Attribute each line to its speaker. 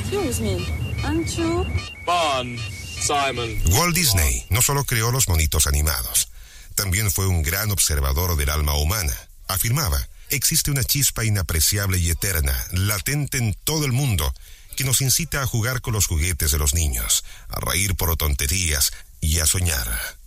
Speaker 1: Excuse me, aren't you?
Speaker 2: Bond, Simon.
Speaker 3: Walt Disney no solo creó los monitos animados, también fue un gran observador del alma humana. Afirmaba, existe una chispa inapreciable y eterna, latente en todo el mundo, que nos incita a jugar con los juguetes de los niños, a reír por tonterías y a soñar.